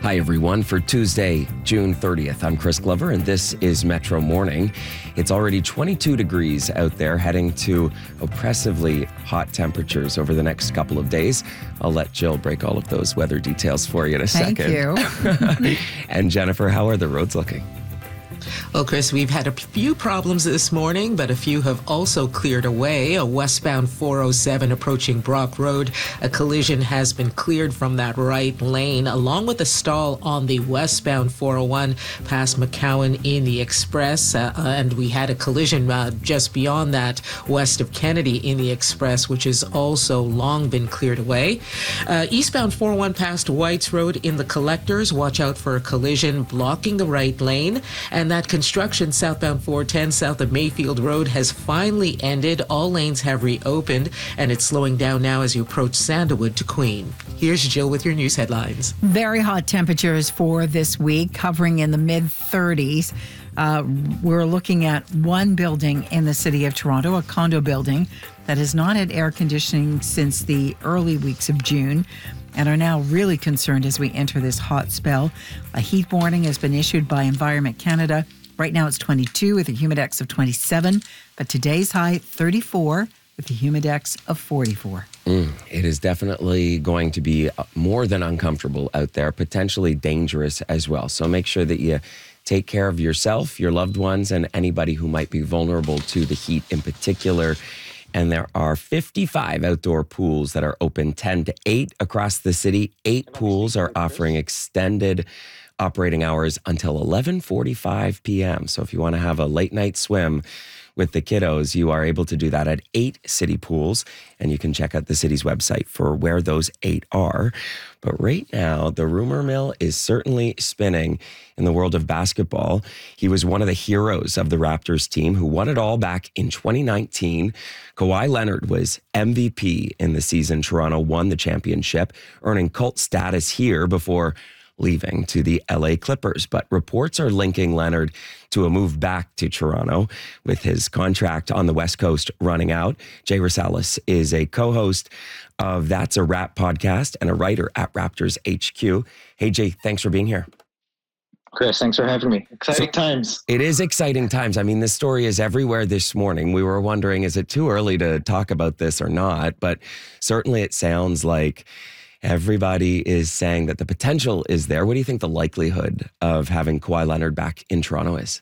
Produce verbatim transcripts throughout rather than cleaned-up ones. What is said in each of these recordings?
Hi, everyone. For Tuesday, June thirtieth, I'm Chris Glover, and this is Metro Morning. It's already twenty-two degrees out there, heading to oppressively hot temperatures over the next couple of days. I'll let Jill break all of those weather details for you in a Thank second. Thank you. And Jennifer, how are the roads looking? Well, Chris, we've had a few problems this morning, but a few have also cleared away. A westbound four oh seven approaching Brock Road. A collision has been cleared from that right lane, along with a stall on the westbound four oh one past McCowan in the Express. Uh, and we had a collision uh, just beyond that, west of Kennedy in the Express, which has also long been cleared away. Uh, eastbound four oh one past Whites Road in the Collectors. Watch out for a collision blocking the right lane. And that construction southbound four ten south of Mayfield Road has finally ended. All lanes have reopened, and it's slowing down now as you approach Sandalwood to Queen. Here's Jill with your news headlines. Very hot temperatures for this week, hovering in the mid thirties. Uh, we're looking at one building in the city of Toronto, a condo building that has not had air conditioning since the early weeks of June, and are now really concerned as we enter this hot spell. A heat warning has been issued by Environment Canada. Right now it's twenty-two with a humidex of twenty-seven, but today's high thirty-four with a humidex of forty-four. Mm, it is definitely going to be more than uncomfortable out there, potentially dangerous as well. So make sure that you take care of yourself, your loved ones, and anybody who might be vulnerable to the heat in particular. And there are fifty-five outdoor pools that are open ten to eight across the city. Eight pools are offering extended operating hours until eleven forty-five p.m. So if you want to have a late night swim with the kiddos, you are able to do that at eight city pools. And you can check out the city's website for where those eight are. But right now, the rumor mill is certainly spinning in the world of basketball. He was one of the heroes of the Raptors team who won it all back in twenty nineteen. Kawhi Leonard was M V P in the season Toronto won the championship, earning cult status here before leaving to the L A Clippers. But reports are linking Leonard to a move back to Toronto with his contract on the West Coast running out. Jay Rosales is a co-host of That's a Rap podcast and a writer at Raptors H Q. Hey, Jay, thanks for being here. Chris, thanks for having me. Exciting so, times. It is exciting times. I mean, this story is everywhere this morning. We were wondering, is it too early to talk about this or not? But certainly it sounds like everybody is saying that the potential is there. What do you think the likelihood of having Kawhi Leonard back in Toronto is?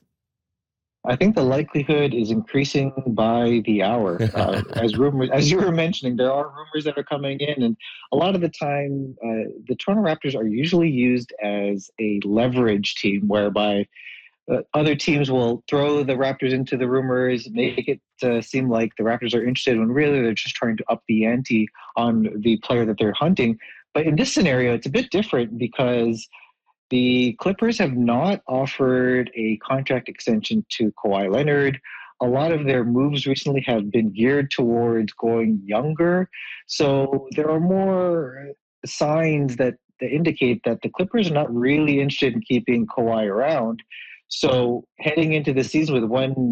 I think the likelihood is increasing by the hour. Uh, as rumors, as you were mentioning, there are rumors that are coming in, and a lot of the time, uh, the Toronto Raptors are usually used as a leverage team, whereby uh, other teams will throw the Raptors into the rumors, make it uh, seem like the Raptors are interested when really they're just trying to up the ante on the player that they're hunting. But in this scenario, it's a bit different because the Clippers have not offered a contract extension to Kawhi Leonard. A lot of their moves recently have been geared towards going younger. So there are more signs that, that indicate that the Clippers are not really interested in keeping Kawhi around. So heading into the season with one